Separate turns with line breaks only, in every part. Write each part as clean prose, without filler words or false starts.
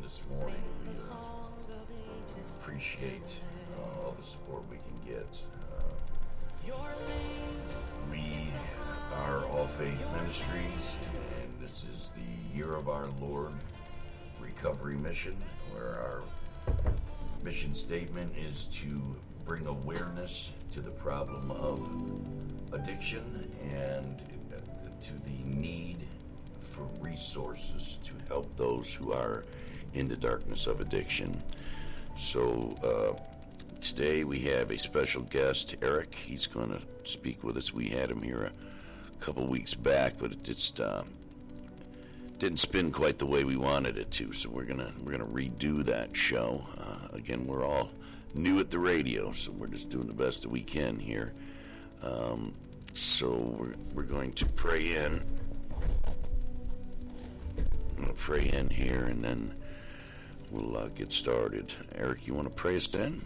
this morning. We appreciate all the support we can get. We are All Faith Ministries, and this is the Year of Our Lord Recovery Mission, where our mission statement is to bring awareness to the problem of addiction and to the need for resources to help those who are in the darkness of addiction. So today we have a special guest, Eric. He's going to speak with us. We had him here a couple weeks back, but it just didn't spin quite the way we wanted it to. So we're gonna redo that show. Again, we're all new at the radio, so we're just doing the best that we can here. So we're going to pray in. I'm going to pray in here, and then we'll get started. Eric, you want to pray us in?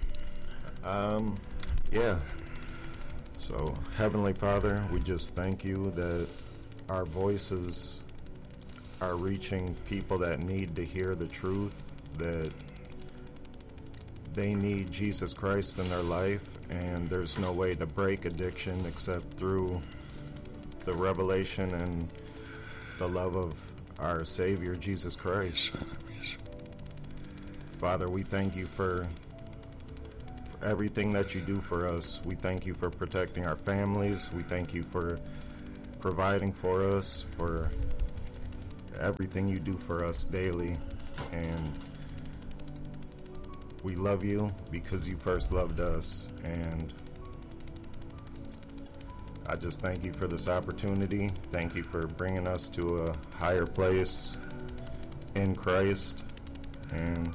Yeah. So, Heavenly Father, we just thank you that our voices are reaching people that need to hear the truth, that they need Jesus Christ in their life, and there's no way to break addiction except through the revelation and the love of our Savior, Jesus Christ. Father, we thank you for everything that you do for us. We thank you for protecting our families. We thank you for providing for us, for everything you do for us daily. And we love you because you first loved us. And I just thank you for this opportunity. Thank you for bringing us to a higher place in Christ. And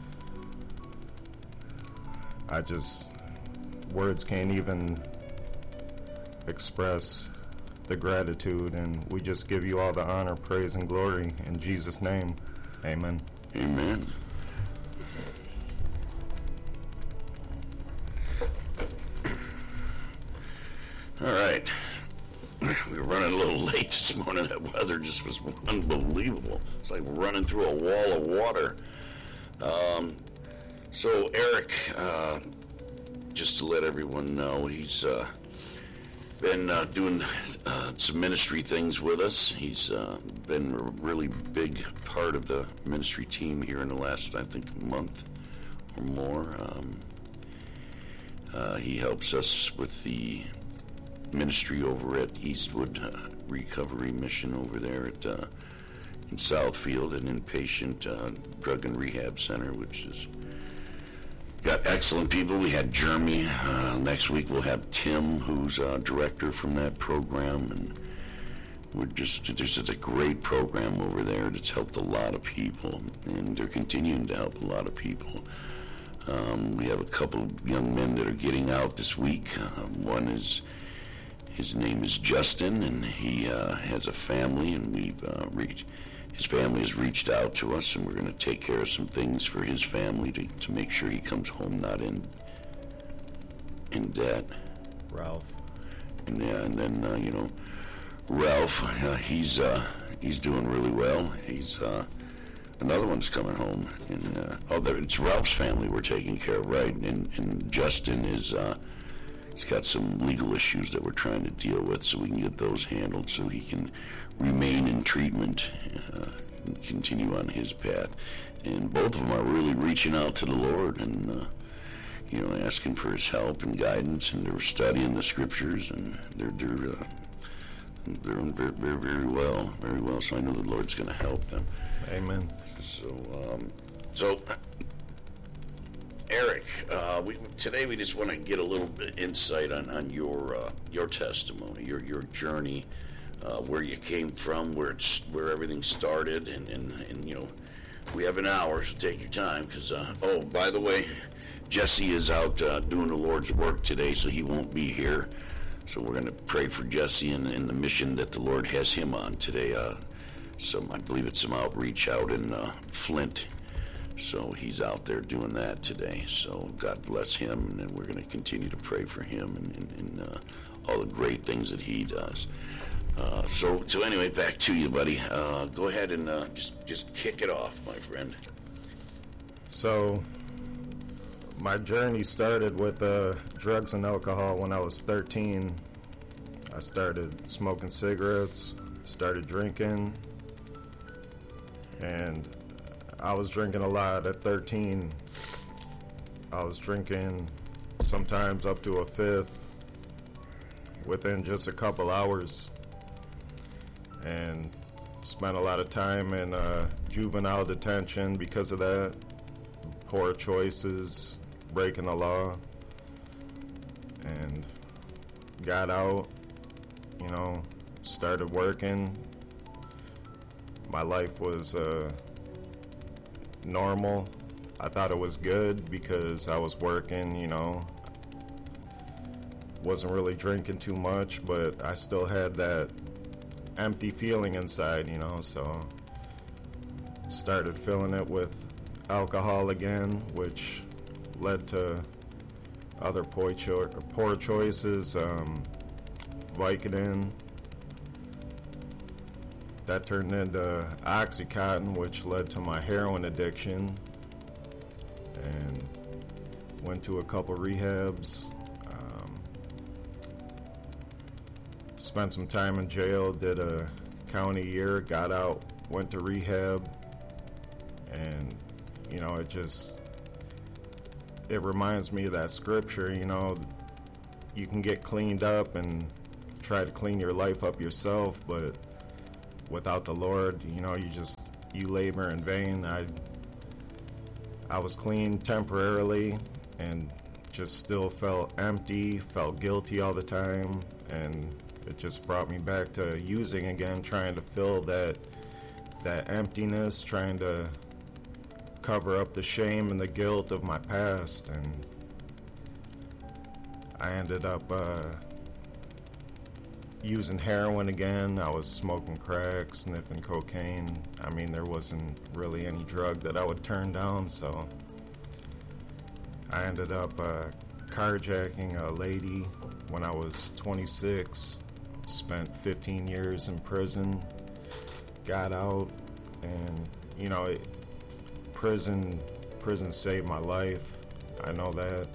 words can't even express the gratitude. And we just give you all the honor, praise, and glory in Jesus' name. Amen.
Amen. All right. We were running a little late this morning. That weather just was unbelievable. It's like running through a wall of water. So Eric, just to let everyone know, he's been doing some ministry things with us. He's been a really big part of the ministry team here in the last, I think, month or more. He helps us with the ministry over at Eastwood Recovery Mission over there at in Southfield, an inpatient drug and rehab center, which is got excellent people. We had Jeremy. Next week we'll have Tim, who's director from that program, and there's just a great program over there that's helped a lot of people, and they're continuing to help a lot of people. We have a couple of young men that are getting out this week. One is, his name is Justin, and he has a family, and his family has reached out to us, and we're going to take care of some things for his family to make sure he comes home not in debt.
Ralph.
And then Ralph, he's doing really well. He's another one's coming home, and it's Ralph's family we're taking care of, right? And Justin is he's got some legal issues that we're trying to deal with, so we can get those handled so he can remain in treatment and continue on his path. And both of them are really reaching out to the Lord and asking for his help and guidance, and they're studying the scriptures, and they're doing very, very, very well, very well. So I know the Lord's going to help them.
Amen.
So Eric, today we just want to get a little bit insight on your testimony, your journey, where you came from, where everything started, and we have an hour, so take your time. Because by the way, Jesse is out doing the Lord's work today, so he won't be here. So we're going to pray for Jesse and the mission that the Lord has him on today. I believe it's some outreach out in Flint. So he's out there doing that today. So God bless him, and then we're going to continue to pray for him and all the great things that he does. So anyway, back to you, buddy. Go ahead and just kick it off, my friend.
So, my journey started with drugs and alcohol when I was 13. I started smoking cigarettes, started drinking, and I was drinking a lot at 13. I was drinking sometimes up to a fifth within just a couple hours, and spent a lot of time in juvenile detention because of that. Poor choices, breaking the law, and got out, started working. My life was normal. I thought it was good because I was working, wasn't really drinking too much, but I still had that empty feeling inside, so started filling it with alcohol again, which led to other poor choices, Vicodin. That turned into Oxycontin, which led to my heroin addiction, and went to a couple rehabs. Spent some time in jail, did a county year, got out, went to rehab, and it reminds me of that scripture, you can get cleaned up and try to clean your life up yourself, but without the Lord, you labor in vain. I was clean temporarily and just still felt empty, felt guilty all the time, and it just brought me back to using again, trying to fill that emptiness, trying to cover up the shame and the guilt of my past. And I ended up using heroin again. I was smoking crack, sniffing cocaine. I mean, there wasn't really any drug that I would turn down, so I ended up carjacking a lady when I was 26, spent 15 years in prison, got out, and prison saved my life. I know that.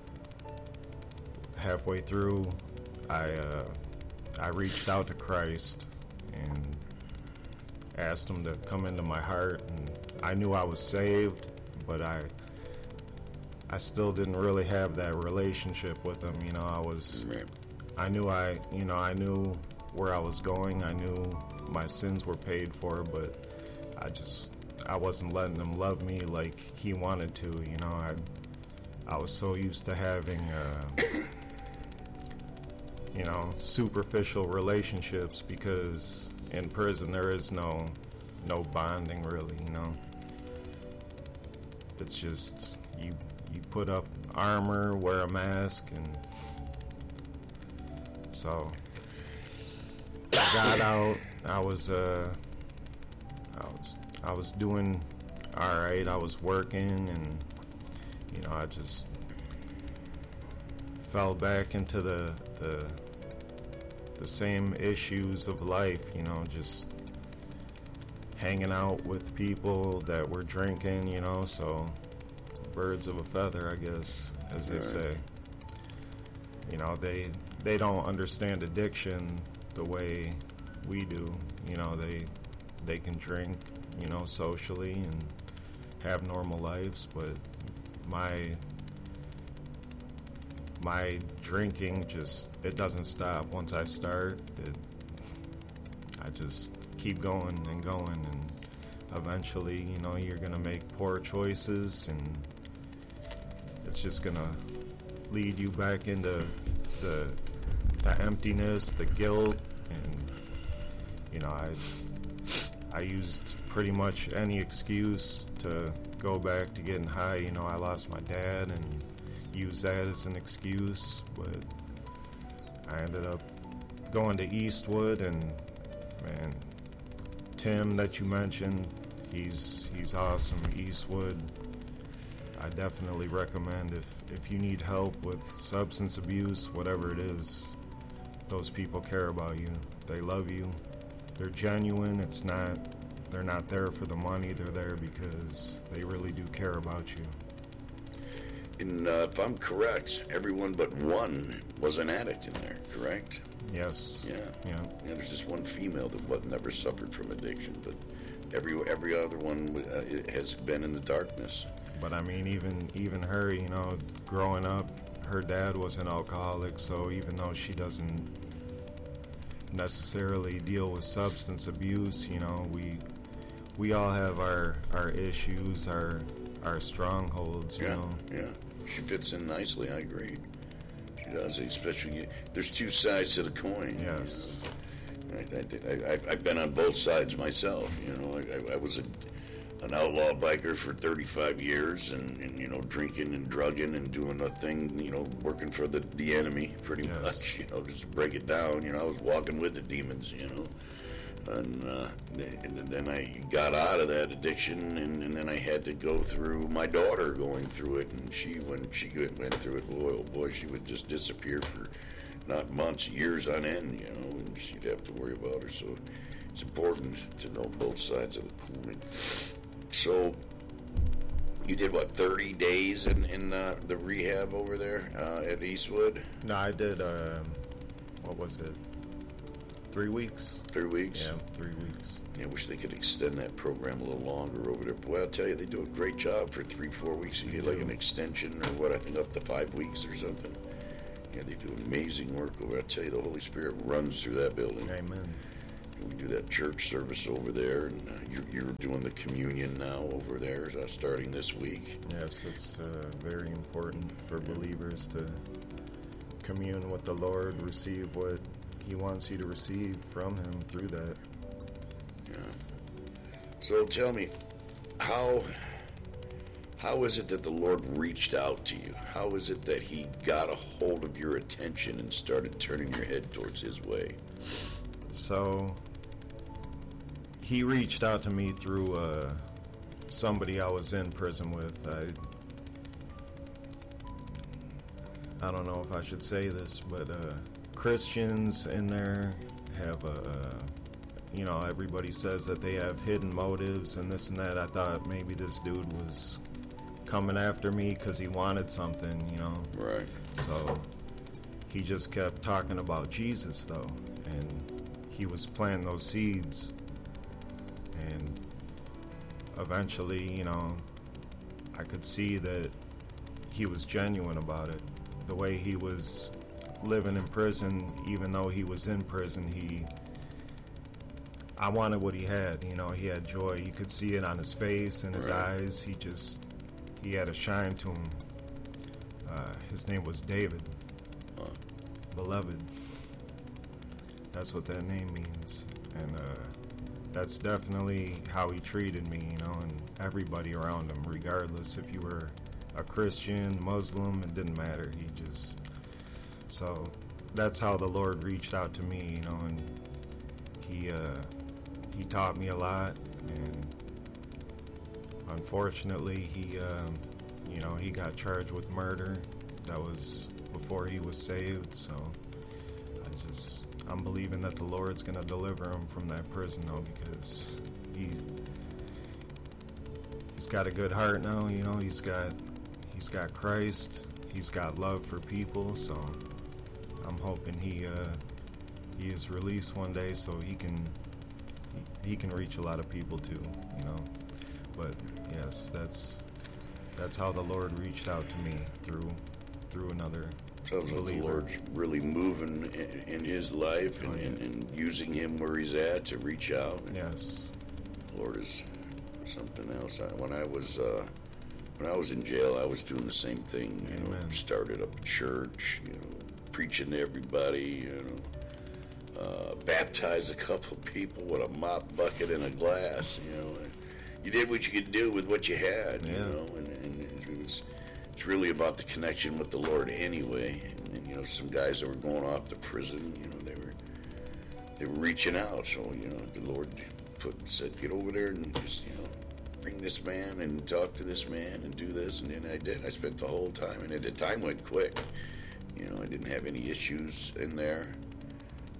Halfway through, I reached out to Christ and asked him to come into my heart, and I knew I was saved, but I still didn't really have that relationship with him. I knew where I was going. I knew my sins were paid for, but I wasn't letting him love me like he wanted to. I was so used to having superficial relationships, because in prison there is no bonding really. It's just you put up armor, wear a mask, and so I got out. I was doing all right. I was working, and I just fell back into the same issues of life, just hanging out with people that were drinking, so birds of a feather, I guess, as they say. They don't understand addiction the way we do. They can drink, socially and have normal lives, but my drinking it doesn't stop. Once I start, I just keep going and going, and eventually, you're gonna make poor choices, and it's just gonna lead you back into the emptiness, the guilt, and I used pretty much any excuse to go back to getting high. I lost my dad and used that as an excuse, but I ended up going to Eastwood, and man, Tim that you mentioned, he's awesome. Eastwood, I definitely recommend if you need help with substance abuse, whatever it is. Those people care about you. They love you. They're genuine. It's not they're not there for the money. They're there because they really do care about you.
And if I'm correct, everyone but one was an addict in there, correct?
Yes.
Yeah.
Yeah.
Yeah, there's just one female that never suffered from addiction, but every other one has been in the darkness.
But I mean, even her, you know, growing up, her dad was an alcoholic, so even though she doesn't necessarily deal with substance abuse, you know, we all have our issues, our strongholds, you know.
Yeah. She fits in nicely, I agree. She does, especially, there's two sides to the coin.
Yes.
You know? I've been on both sides myself, you know. I was an outlaw biker for 35 years and you know, drinking and drugging and doing a thing, you know, working for the enemy pretty much, you know, just to break it down. You know, I was walking with the demons, you know. And then I got out of that addiction, and then I had to go through my daughter going through it. And when she went through it, boy, oh boy, she would just disappear for not months, years on end, you know, and she'd have to worry about her. So it's important to know both sides of the coin. So you did, what, 30 days in the rehab over there at Eastwood?
No, I did, what was it? 3 weeks.
3 weeks?
Yeah, 3 weeks.
I wish they could extend that program a little longer over there. Boy, I'll tell you, they do a great job for 3-4 weeks. You get like an extension or what, I think up to 5 weeks or something. Yeah, they do amazing work over there. I'll tell you, the Holy Spirit runs through that building.
Amen.
We do that church service over there, and you're doing the communion now over there, starting this week.
Yes, it's very important for believers to commune with the Lord, receive what He wants you to receive from Him through that.
Yeah. So tell me, how is it that the Lord reached out to you? How is it that He got a hold of your attention and started turning your head towards His way?
So He reached out to me through somebody I was in prison with. I don't know if I should say this, but Christians in there have you know, everybody says that they have hidden motives and this and that. I thought maybe this dude was coming after me because he wanted something, you know.
Right.
So he just kept talking about Jesus, though, and he was planting those seeds. And eventually, you know, I could see that he was genuine about it. The way he was living in prison, even though he was in prison, I wanted what he had, you know. He had joy. You could see it on his face and his eyes. He had a shine to him. His name was David. Beloved. That's what that name means. And that's definitely how he treated me, you know, and everybody around him, regardless if you were a Christian, Muslim, it didn't matter. So that's how the Lord reached out to me, you know, and he taught me a lot, and unfortunately he got charged with murder. That was before he was saved, so I'm believing that the Lord's gonna deliver him from that prison, though, because he's got a good heart now, you know. He's got Christ. He's got love for people, so I'm hoping he is released one day so he can reach a lot of people too, you know. But yes, that's how the Lord reached out to me, through another
Sounds
believer.
like the Lord's really moving in his life and using him where he's at to reach out.
Yes.
The Lord is something else. When I was in jail, I was doing the same thing. You know, started up a church, you know, preaching to everybody, you know, baptized a couple of people with a mop bucket and a glass, you know. And you did what you could do with what you had, you know, and it's really about the connection with the Lord anyway. And you know, some guys that were going off to prison, you know, they were reaching out. So, you know, the Lord said, get over there and just, you know, bring this man and talk to this man and do this. And then I did. I spent the whole time, and the time went quick. You know, I didn't have any issues in there.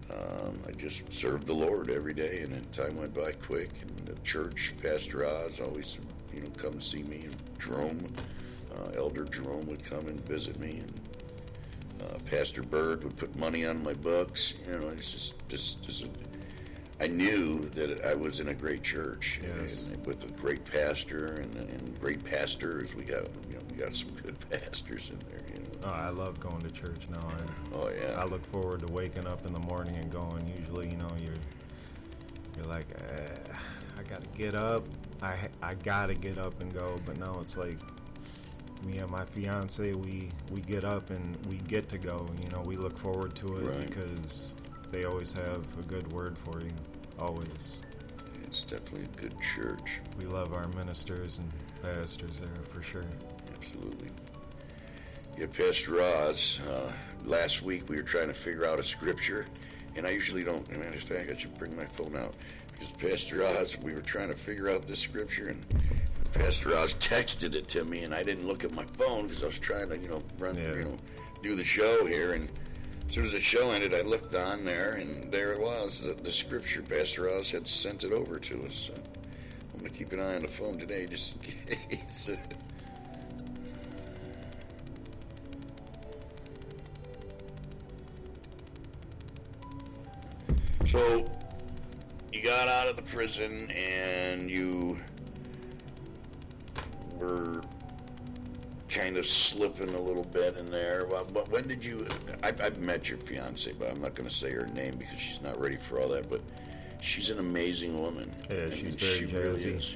I just served the Lord every day, and then time went by quick. And the church, Pastor Oz always, come see me. And Jerome, Elder Jerome would come and visit me, and Pastor Bird would put money on my books. It's just I knew that I was in a great church,
yes,
and with a great pastor and great pastors. We got some good pastors in there.
Oh, I love going to church now.
Oh yeah.
I look forward to waking up in the morning and going. Usually, you're like, I gotta get up. I gotta get up and go. But now it's like me and my fiance, we get up and we get to go. We look forward to it,
right,
because they always have a good word for you. Always.
It's definitely a good church.
We love our ministers and pastors there for sure.
Absolutely. Yeah, Pastor Oz, last week we were trying to figure out a scripture, and I usually don't, matter of fact, I should bring my phone out, because Pastor Oz, we were trying to figure out this scripture, and Pastor Oz texted it to me, and I didn't look at my phone, because I was trying to, do the show here, and as soon as the show ended, I looked on there, and there it was, the scripture. Pastor Oz had sent it over to us, so I'm going to keep an eye on the phone today, just in case. So, you got out of the prison and you were kind of slipping a little bit in there. But when did you... I've met your fiance, but I'm not going to say her name because she's not ready for all that. But she's an amazing woman.
Yeah, she's very jazzy.
Really is.